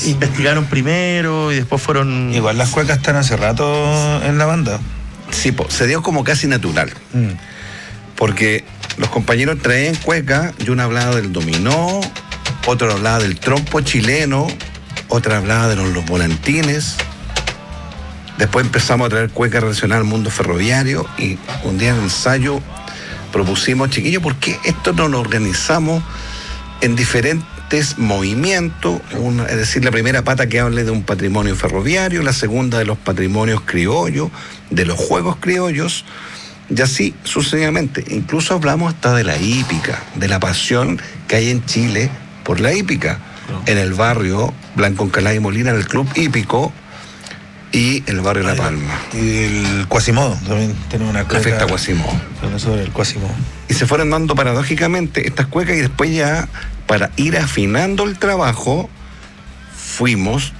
investigaron primero y después fueron... Igual las cuecas están hace rato en la banda. Sí, se dio como casi natural. Porque los compañeros traían cueca y uno hablaba del dominó, otro hablaba del trompo chileno, otra hablaba de los volantines. Después empezamos a traer cueca relacionada al mundo ferroviario y un día en el ensayo propusimos, chiquillos, ¿por qué esto no lo organizamos en diferentes movimientos? Es decir, la primera pata que hable de un patrimonio ferroviario, la segunda de los patrimonios criollos, de los juegos criollos, y así sucesivamente. Incluso hablamos hasta de la hípica, de la pasión que hay en Chile por la hípica. En el barrio Blanco Encalada y Molina, en el Club Hípico, y el barrio La Palma. Y el Quasimodo, también tenemos una cueca. La fiesta Quasimodo. Sobre el Quasimodo. Y se fueron dando paradójicamente estas cuecas, y después ya, para ir afinando el trabajo, fuimos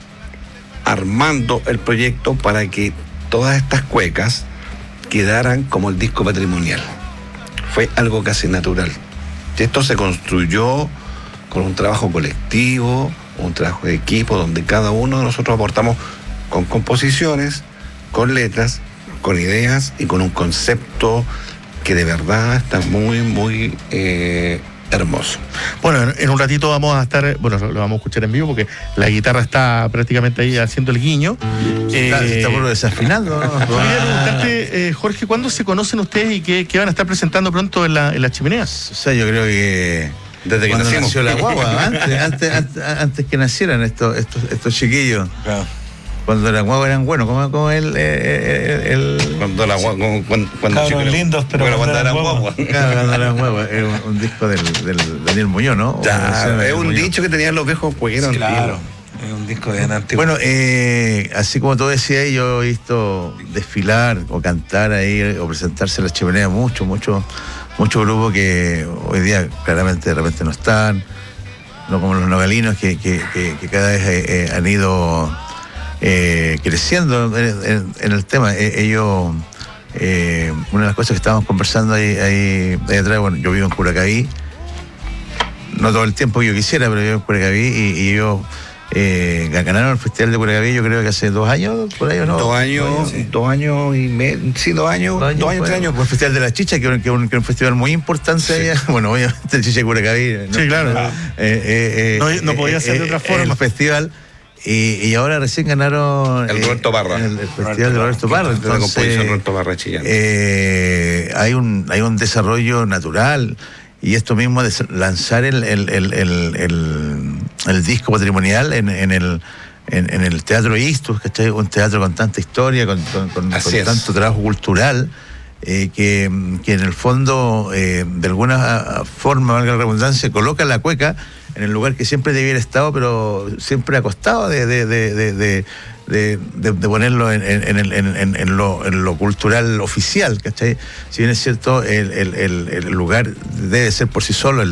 armando el proyecto para que todas estas cuecas quedaran como el disco patrimonial. Fue algo casi natural. Y esto se construyó con un trabajo colectivo, un trabajo de equipo, donde cada uno de nosotros aportamos con composiciones, con letras, con ideas y con un concepto que de verdad está muy, muy hermoso. Bueno, en un ratito vamos a estar, lo vamos a escuchar en vivo porque la guitarra está prácticamente ahí haciendo el guiño. Está por desafinando, ¿no? Quería preguntarte, Jorge, ¿cuándo se conocen ustedes y qué van a estar presentando pronto en las chimeneas? O sea, yo creo que desde que nació la guagua, antes que nacieran estos chiquillos. Claro. Cuando eran guaguas eran buenos, como el cuando la guagua, cuando lindos, pero cuando eran guaguas. Claro, cuando eran guaguas. Es un disco del Daniel Muñoz, ¿no? Es un dicho que tenían los viejos juegueros. Claro. Es un disco de antiguo. Bueno, así como tú decías, yo he visto desfilar o cantar ahí o presentarse en la chimenea muchos grupos que hoy día claramente de repente no están, no como los nogalinos que cada vez han ido creciendo en el tema. Ellos, una de las cosas que estábamos conversando ahí atrás, bueno, yo vivo en Curacaví, no todo el tiempo que yo quisiera, pero vivo en Curacaví y ellos ganaron el Festival de Curacaví, yo creo que hace 2 años, por ahí, ¿o no? 2 años, 2 años y medio, sí, 2 años, 3 años. El Festival de la Chicha, que es un festival muy importante allá. Bueno, obviamente el Chicha de Curacaví. Sí, claro. No podía ser de otra forma. El festival. Y ahora recién ganaron el Roberto Parra. El festival de Roberto Parra. Entonces, la composición Roberto Parra chillando. Hay un desarrollo natural, y esto mismo de lanzar el disco patrimonial en el Teatro Ixtus, ¿cachai? Un teatro con tanta historia, con tanto trabajo cultural, que en el fondo, de alguna forma, valga la redundancia, coloca la cueca en el lugar que siempre debiera estado, pero siempre ha costado de ponerlo en lo cultural oficial, ¿cachai? Si bien es cierto, el lugar debe ser por sí solo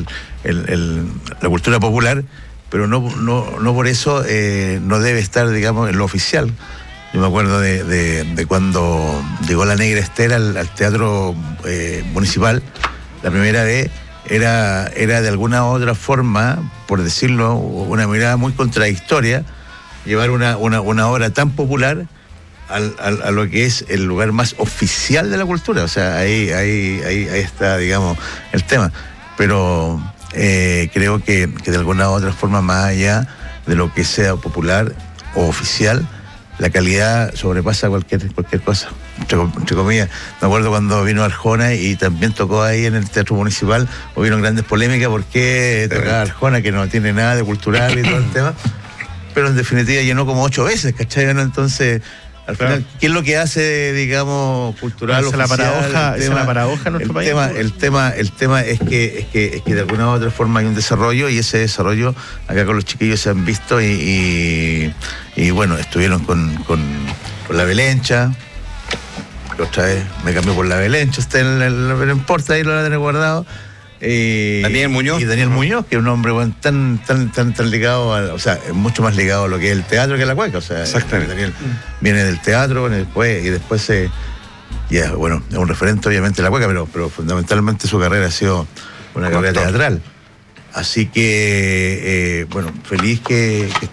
la cultura popular, pero no por eso no debe estar, digamos, en lo oficial. Yo me acuerdo de cuando llegó la Negra Esther al Teatro Municipal, la primera vez. Era de alguna u otra forma, por decirlo, una mirada muy contradictoria, llevar una obra tan popular a lo que es el lugar más oficial de la cultura. O sea, ahí está, digamos, el tema. Pero creo que de alguna u otra forma, más allá de lo que sea popular o oficial, la calidad sobrepasa cualquier cosa, entre comillas. Me acuerdo cuando vino Arjona y también tocó ahí en el Teatro Municipal, hubieron grandes polémicas porque tocaba Arjona, que no tiene nada de cultural y todo el tema, pero en definitiva llenó como 8 veces, ¿cachai? Al final, ¿qué es lo que hace, digamos, cultural oficial? Es la paradoja en nuestro país. El tema es que de alguna u otra forma hay un desarrollo, y ese desarrollo acá con los chiquillos se han visto y bueno, estuvieron con la Belencha. Otra vez me cambió por la Belencha, no importa, ahí lo van a tener guardado. Daniel Muñoz. Y Daniel Muñoz, que es un hombre, bueno, tan ligado o sea, mucho más ligado a lo que es el teatro que a la cueca. O sea, exactamente. Daniel viene del teatro, después es un referente obviamente de la cueca, pero fundamentalmente su carrera ha sido una carrera teatral. Así que, feliz que